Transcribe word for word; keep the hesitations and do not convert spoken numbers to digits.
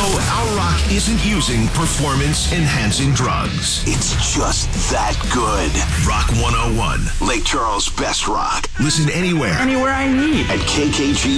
our rock isn't using performance-enhancing drugs. It's just that good. Rock one oh one. Lake Charles' best rock. Listen anywhere. Anywhere I need. At K K G